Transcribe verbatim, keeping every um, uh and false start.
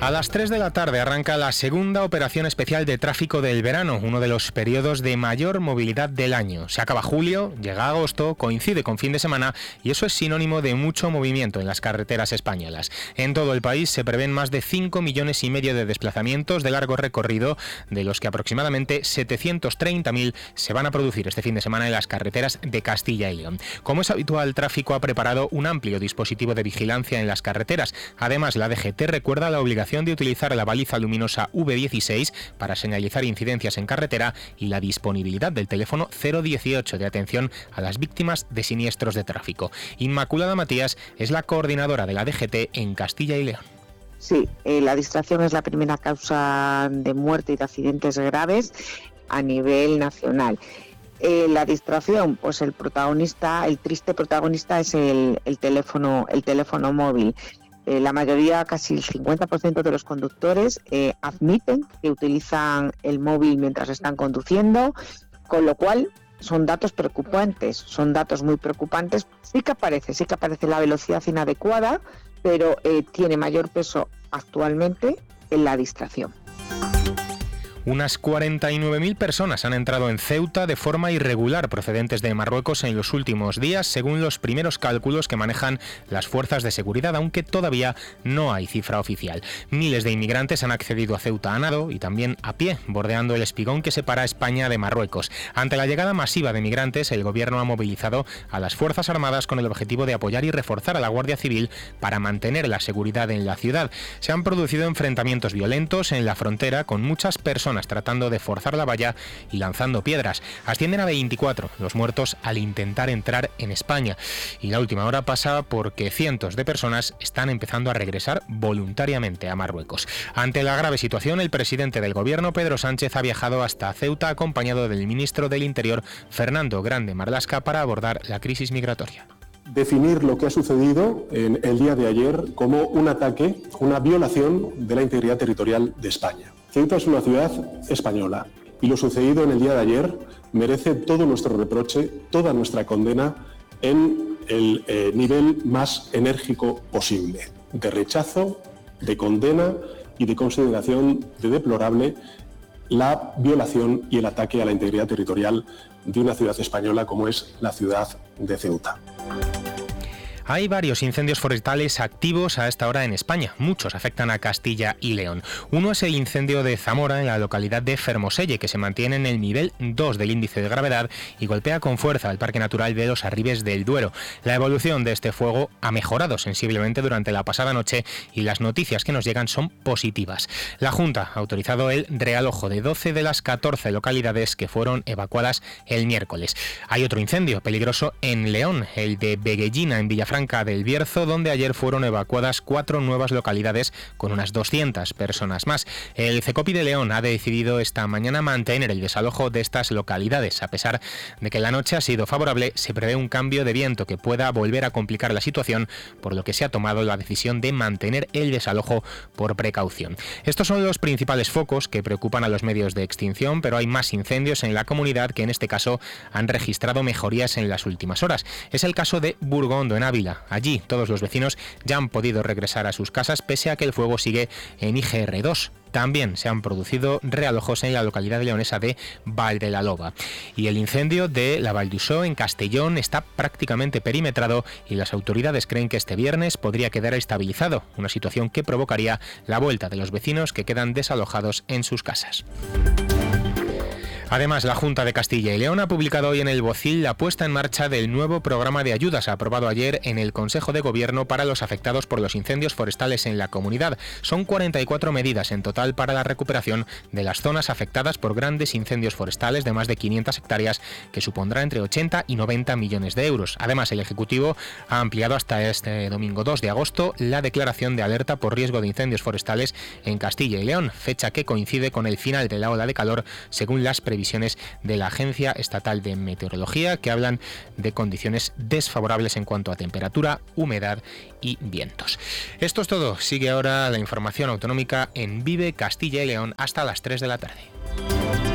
A las tres de la tarde arranca la segunda operación especial de tráfico del verano, uno de los periodos de mayor movilidad del año. Se acaba julio, llega agosto, coincide con fin de semana y eso es sinónimo de mucho movimiento en las carreteras españolas. En todo el país se prevén más de cinco millones y medio de desplazamientos de largo recorrido, de los que aproximadamente setecientos treinta mil se van a producir este fin de semana en las carreteras de Castilla y León. Como es habitual, el tráfico ha preparado un amplio dispositivo de vigilancia en las carreteras. Además, la D G T recuerda la obligación de utilizar la baliza luminosa V dieciséis para señalizar incidencias en carretera y la disponibilidad del teléfono cero dieciocho de atención a las víctimas de siniestros de tráfico. Inmaculada Matías es la coordinadora de la D G T en Castilla y León. Sí, eh, la distracción es la primera causa de muerte y de accidentes graves a nivel nacional. Eh, la distracción, pues el protagonista, el triste protagonista es el, el teléfono, el teléfono móvil. Eh, la mayoría, casi el cincuenta por ciento de los conductores eh, admiten que utilizan el móvil mientras están conduciendo, con lo cual son datos preocupantes, son datos muy preocupantes. Sí que aparece, sí que aparece la velocidad inadecuada, pero eh, tiene mayor peso actualmente en la distracción. Unas cuarenta y nueve mil personas han entrado en Ceuta de forma irregular procedentes de Marruecos en los últimos días, según los primeros cálculos que manejan las fuerzas de seguridad, aunque todavía no hay cifra oficial. Miles de inmigrantes han accedido a Ceuta a nado y también a pie, bordeando el espigón que separa España de Marruecos. Ante la llegada masiva de migrantes, el gobierno ha movilizado a las Fuerzas Armadas con el objetivo de apoyar y reforzar a la Guardia Civil para mantener la seguridad en la ciudad. Se han producido enfrentamientos violentos en la frontera con muchas personas tratando de forzar la valla y lanzando piedras. Ascienden a veinticuatro los muertos al intentar entrar en España. Y la última hora pasa porque cientos de personas están empezando a regresar voluntariamente a Marruecos. Ante la grave situación, el presidente del gobierno, Pedro Sánchez, ha viajado hasta Ceuta acompañado del ministro del Interior, Fernando Grande Marlaska, para abordar la crisis migratoria. Definir lo que ha sucedido en el día de ayer como un ataque, una violación de la integridad territorial de España. Ceuta es una ciudad española y lo sucedido en el día de ayer merece todo nuestro reproche, toda nuestra condena en el eh, nivel más enérgico posible, de rechazo, de condena y de consideración de deplorable la violación y el ataque a la integridad territorial de una ciudad española como es la ciudad de Ceuta. Hay varios incendios forestales activos a esta hora en España. Muchos afectan a Castilla y León. Uno es el incendio de Zamora, en la localidad de Fermoselle, que se mantiene en el nivel dos del índice de gravedad y golpea con fuerza el Parque Natural de los Arribes del Duero. La evolución de este fuego ha mejorado sensiblemente durante la pasada noche y las noticias que nos llegan son positivas. La Junta ha autorizado el realojo de doce de las catorce localidades que fueron evacuadas el miércoles. Hay otro incendio peligroso en León, el de Beguellina, en Villafranca del Bierzo, donde ayer fueron evacuadas cuatro nuevas localidades con unas doscientas personas más. El CECOPI de León ha decidido esta mañana mantener el desalojo de estas localidades. A pesar de que la noche ha sido favorable, se prevé un cambio de viento que pueda volver a complicar la situación, por lo que se ha tomado la decisión de mantener el desalojo por precaución. Estos son los principales focos que preocupan a los medios de extinción, pero hay más incendios en la comunidad que en este caso han registrado mejorías en las últimas horas. Es el caso de Burgondo, en Ávila. Allí todos los vecinos ya han podido regresar a sus casas pese a que el fuego sigue en I G R dos. También se han producido realojos en la localidad leonesa de Val de la Loba. Y el incendio de la Val d'Uixó, en Castellón, está prácticamente perimetrado y las autoridades creen que este viernes podría quedar estabilizado, una situación que provocaría la vuelta de los vecinos que quedan desalojados en sus casas. Además, la Junta de Castilla y León ha publicado hoy en el Bocil la puesta en marcha del nuevo programa de ayudas aprobado ayer en el Consejo de Gobierno para los afectados por los incendios forestales en la comunidad. Son cuarenta y cuatro medidas en total para la recuperación de las zonas afectadas por grandes incendios forestales de más de quinientas hectáreas, que supondrá entre ochenta y noventa millones de euros. Además, el Ejecutivo ha ampliado hasta este domingo dos de agosto la declaración de alerta por riesgo de incendios forestales en Castilla y León, fecha que coincide con el final de la ola de calor, según las previsiones de la Agencia Estatal de Meteorología, que hablan de condiciones desfavorables en cuanto a temperatura, humedad y vientos. Esto es todo. Sigue ahora la información autonómica en Vive Castilla y León hasta las tres de la tarde.